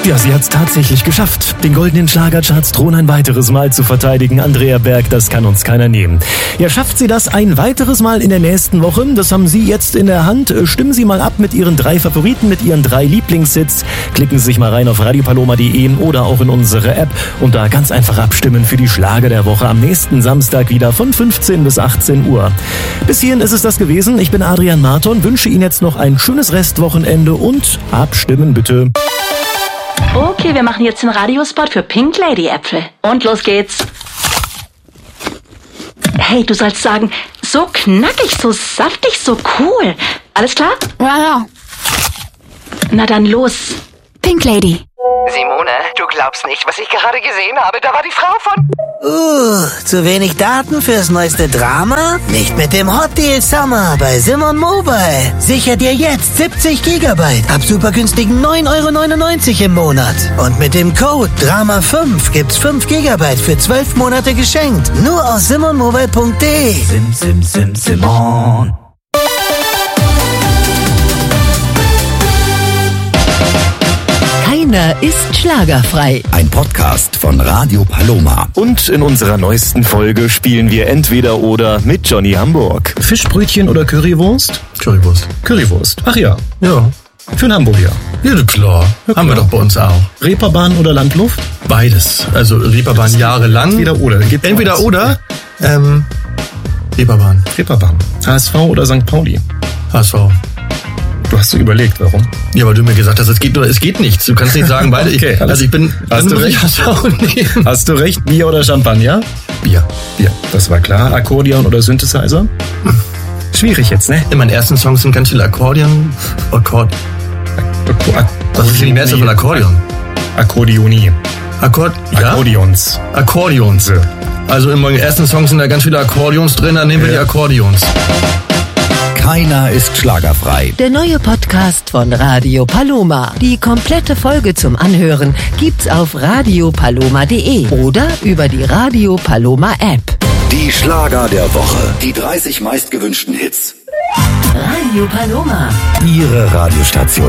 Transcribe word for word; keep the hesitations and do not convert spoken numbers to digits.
Ja, sie hat's tatsächlich geschafft. Den goldenen Schlagercharts Thron ein weiteres Mal zu verteidigen. Andrea Berg, das kann uns keiner nehmen. Ja, schafft sie das ein weiteres Mal in der nächsten Woche? Das haben Sie jetzt in der Hand. Stimmen Sie mal ab mit Ihren drei Favoriten, mit Ihren drei Lieblingshits. Klicken Sie sich mal rein auf radiopaloma punkt de oder auch in unsere App und da ganz einfach abstimmen für die Schlager der Woche am nächsten Samstag wieder von fünfzehn bis achtzehn Uhr. Bis hierhin ist es das gewesen. Ich bin Adrian Marton, wünsche Ihnen jetzt noch ein schönes Restwochenende und abstimmen bitte. Okay, wir machen jetzt den Radiospot für Pink Lady Äpfel. Und los geht's. Hey, du sollst sagen, so knackig, so saftig, so cool. Alles klar? Ja, ja. Na dann los. Pink Lady. Simone, du glaubst nicht, was ich gerade gesehen habe. Da war die Frau von... Uh, zu wenig Daten fürs neueste Drama? Nicht mit dem Hot Deal Summer bei Simon Mobile. Sicher dir jetzt siebzig Gigabyte ab super günstigen neun Euro neunundneunzig im Monat. Und mit dem Code Drama fünf gibt's fünf Gigabyte für zwölf Monate geschenkt. Nur auf simon mobile punkt de. Sim, sim, sim, Simon. Keiner ist schlagerfrei. Ein Podcast von Radio Paloma. Und in unserer neuesten Folge spielen wir entweder oder mit Johnny Hamburg. Fischbrötchen oder Currywurst? Currywurst. Currywurst. Ach ja. Ja. Für einen Hamburger. Ja, klar. Ja, Haben wir klar. doch bei uns auch. Reeperbahn oder Landluft? Beides. Also Reeperbahn jahrelang. Entweder oder. Gibt's Entweder beides. oder. Ähm, Reeperbahn. Reeperbahn. H S V oder Sankt Pauli? H S V. Du hast so überlegt, warum? Ja, weil du mir gesagt hast, es geht nur, es geht nichts. Du kannst nicht sagen, beide. Okay, ich, alles- also ich bin, hast dann du muss ich recht. H S V nehmen. Hast du recht, Bier oder Champagner? Bier. Bier, das war klar. Akkordeon oder Synthesizer? Schwierig jetzt, ne? In meinen ersten Songs sind ganz viele Akkordeon. Akkord. Was ist die Mehrzahl von Akkordeon? Akkordeonie. Akkord. Ja? Akkordeons. Akkordeons. Also in meinen ersten Songs sind da ganz viele Akkordeons drin, dann nehmen wir Ja. die Akkordeons. Keiner ist schlagerfrei. Der neue Podcast von Radio Paloma. Die komplette Folge zum Anhören gibt's auf radiopaloma punkt de oder über die Radio Paloma App. Die Schlager der Woche. Die dreißig meistgewünschten Hits. Radio Paloma. Ihre Radiostation.